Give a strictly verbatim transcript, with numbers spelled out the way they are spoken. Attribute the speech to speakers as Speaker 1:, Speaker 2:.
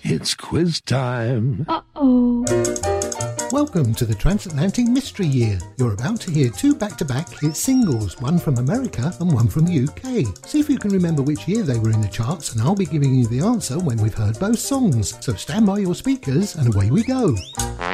Speaker 1: It's quiz time.
Speaker 2: Uh-oh.
Speaker 3: Welcome to the Transatlantic Mystery Year. You're about to hear two back-to-back hit singles, one from America and one from the U K. See if you can remember which year they were in the charts, and I'll be giving you the answer when we've heard both songs. So stand by your speakers and away we go.